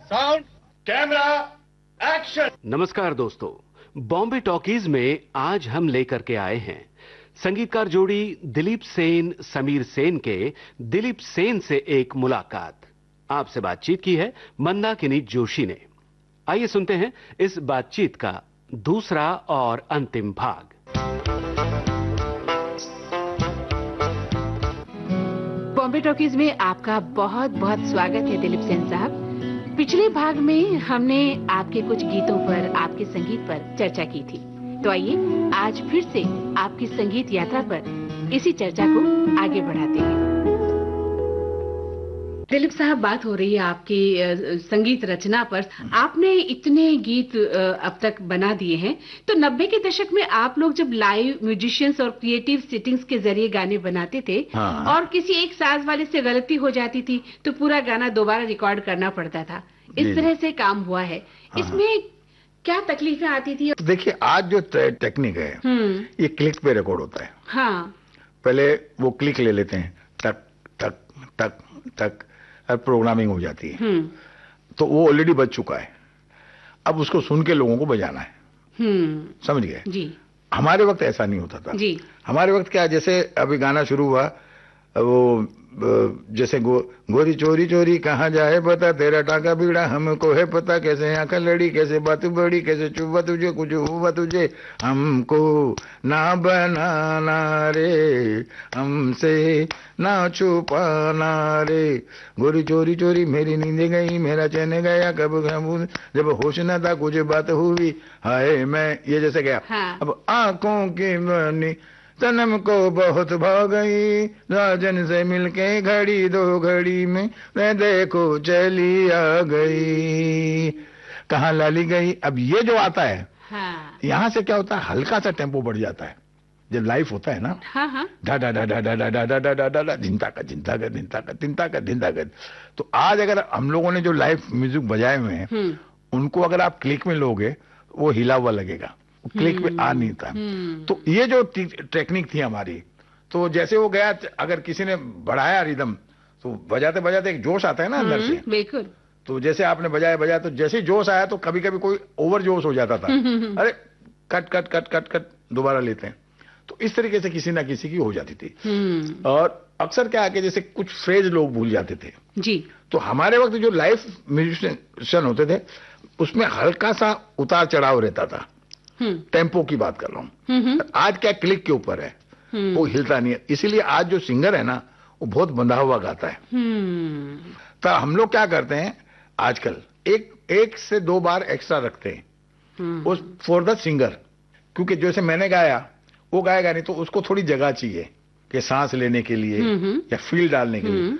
Sound camera action. नमस्कार दोस्तों, Bombay talkies में आज हम लेकर के आए हैं संगीतकार जोड़ी दिलीप सेन समीर सेन के दिलीप सेन से एक मुलाकात। आपसे बातचीत की है मंदाकिनी जोशी ने। आइए सुनते हैं इस बातचीत का दूसरा और अंतिम भाग। बॉम्बे टॉकीज में आपका बहुत बहुत स्वागत है दिलीप सेन साहब। पिछले भाग में हमने आपके कुछ गीतों पर, आपके संगीत पर चर्चा की थी, तो आइए आज फिर से आपकी संगीत यात्रा पर इसी चर्चा को आगे बढ़ाते हैं। दिलीप साहब, बात हो रही है आपकी संगीत रचना पर। आपने इतने गीत अब तक बना दिए हैं, तो 90 के दशक में आप लोग जब लाइव म्यूजिशियंस और क्रिएटिव सिटिंग्स के जरिए गाने बनाते थे, और किसी एक साज वाले से गलती हो जाती थी तो पूरा गाना दोबारा रिकॉर्ड करना पड़ता था, इस तरह से काम हुआ है। इसमें क्या तकलीफें आती थी? देखिए, आज जो टेक्निक है ये क्लिक पे रिकॉर्ड होता है। हाँ, पहले वो क्लिक ले लेते हैं, टक टक टक टक, और प्रोग्रामिंग हो जाती है। तो वो ऑलरेडी बज चुका है, अब उसको सुन के लोगों को बजाना है। समझ गए जी। हमारे वक्त ऐसा नहीं होता था जी। हमारे वक्त क्या, जैसे अभी गाना शुरू हुआ, वो जैसे गोरी चोरी चोरी कहाँ जाए पता, तेरा टाका बीड़ा हमको है पता, कैसे आंखें लड़ी, कैसे बात बड़ी, कैसे चुपा तुझे, कुछ हुआ तुझे, हमको ना बनाना रे, हमसे ना छुपाना रे, गोरी चोरी चोरी मेरी नींद गई, मेरा चैन गया, कब जब होश न था कुछ बात हुई, हाय मैं, ये जैसे गया। हाँ। अब आंखों की बनी तनम को बहुत भाग गई, राजन से मिलके घड़ी दो घड़ी में मैं देखो चली आ गई, कहाँ लाली गई। अब ये जो आता है, हाँ। यहाँ से क्या होता है, हल्का सा टेम्पो बढ़ जाता है जब लाइव होता है ना। हाँ हाँ। डा डा डा डा डा डा डा डा डा डा डा डा, धिंता का धिंता का धिंता का धिंता का धिंता का। तो आज अगर हम लोगों ने जो लाइव म्यूजिक बजाए हुए हैं, उनको अगर आप क्लिक में लोगे वो हिला हुआ लगेगा, क्लिक पे आ नहीं था। तो ये जो टेक्निक थी हमारी, तो जैसे वो गया, अगर किसी ने बढ़ाया रिदम तो बजाते बजाते एक जोश आता है ना अंदर से। बिल्कुल। तो जैसे आपने बजाया तो जैसे जोश आया तो कभी कभी कोई ओवर जोश हो जाता था, अरे cut cut cut cut cut दोबारा लेते हैं। तो इस तरीके से किसी ना किसी की हो जाती थी। और अक्सर क्या है, जैसे कुछ फ्रेज लोग भूल जाते थे जी। तो हमारे वक्त जो लाइव म्यूजिशियन होते थे उसमें हल्का सा उतार चढ़ाव रहता था। टेम्पो की बात कर रहा हूँ। आज क्या क्लिक के ऊपर है, वो हिलता नहीं है, इसीलिए आज जो सिंगर है ना वो बहुत बंधा हुआ गाता है। तो हम लोग क्या करते हैं आजकल, एक से दो बार एक्स्ट्रा रखते हैं उस फॉर द सिंगर, क्योंकि जैसे मैंने गाया वो गाएगा नहीं, तो उसको थोड़ी जगह चाहिए कि सांस लेने के लिए या फील डालने के लिए।